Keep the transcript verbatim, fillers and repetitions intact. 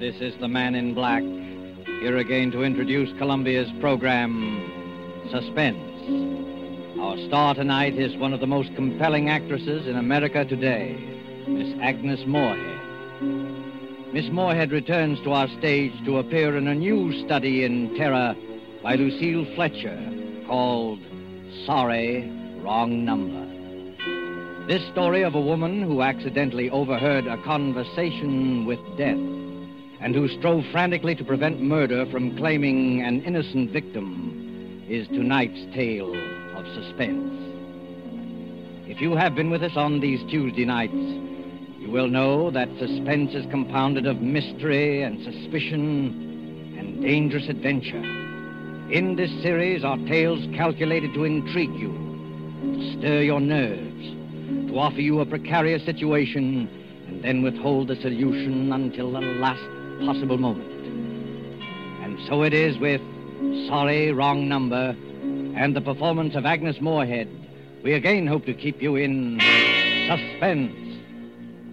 This is the Man in Black, here again to introduce Columbia's program, Suspense. Our star tonight is one of the most compelling actresses in America today, Miss Agnes Moorehead. Miss Moorehead returns to our stage to appear in a new study in terror by Lucille Fletcher called Sorry, Wrong Number. This story of a woman who accidentally overheard a conversation with death and who strove frantically to prevent murder from claiming an innocent victim is tonight's tale of suspense. If you have been with us on these Tuesday nights, you will know that suspense is compounded of mystery and suspicion and dangerous adventure. In this series are tales calculated to intrigue you, to stir your nerves, to offer you a precarious situation, and then withhold the solution until the last possible moment. And so it is with Sorry, Wrong Number and the performance of Agnes Moorehead. We again hope to keep you in suspense.